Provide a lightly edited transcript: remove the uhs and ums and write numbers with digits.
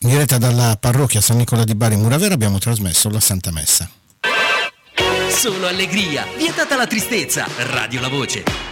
In diretta dalla parrocchia San Nicola di Bari Muravera abbiamo trasmesso la Santa Messa. Solo allegria, vietata la tristezza. Radio La Voce.